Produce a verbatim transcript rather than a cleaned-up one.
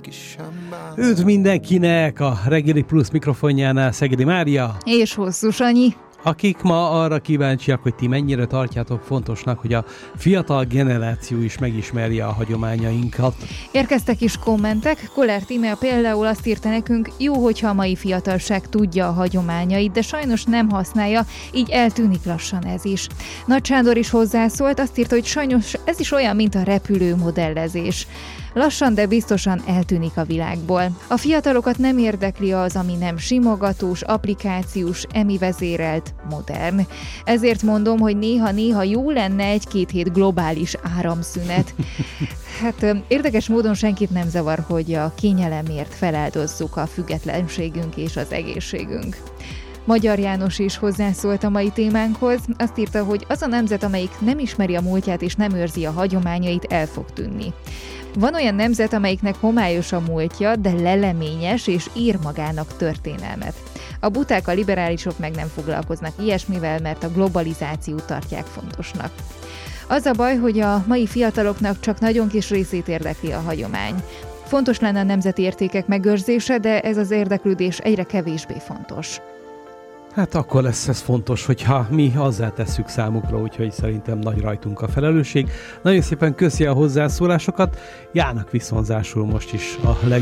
Üdv mindenkinek a Reggeli Plusz mikrofonjánál Szegedi Mária és Hosszú Sanyi, akik ma arra kíváncsiak, hogy ti mennyire tartjátok fontosnak, hogy a fiatal generáció is megismerje a hagyományainkat. Érkeztek is kommentek. Koller Tímea például azt írta nekünk, jó, hogyha a mai fiatalság tudja a hagyományait, de sajnos nem használja, így eltűnik lassan ez is. Nagy Sándor is hozzászólt, azt írta, hogy sajnos ez is olyan, mint a repülő modellezés. Lassan, de biztosan eltűnik a világból. A fiatalokat nem érdekli az, ami nem simogatós, applikációs, emi vezérelt, modern. Ezért mondom, hogy néha-néha jó lenne egy-két hét globális áramszünet. Hát érdekes módon senkit nem zavar, hogy a kényelemért feláldozzuk a függetlenségünk és az egészségünk. Magyar János is hozzászólt a mai témánkhoz. Azt írta, hogy az a nemzet, amelyik nem ismeri a múltját és nem őrzi a hagyományait, el fog tűnni. Van olyan nemzet, amelyiknek homályos a múltja, de leleményes és ír magának történelmet. A buták, a liberálisok meg nem foglalkoznak ilyesmivel, mert a globalizációt tartják fontosnak. Az a baj, hogy a mai fiataloknak csak nagyon kis részét érdekli a hagyomány. Fontos lenne a nemzeti értékek megőrzése, de ez az érdeklődés egyre kevésbé fontos. Hát akkor lesz ez fontos, hogyha mi azzá tesszük számukra, úgyhogy szerintem nagy rajtunk a felelősség. Nagyon szépen köszi a hozzászólásokat, Jának viszonzásul most is a leg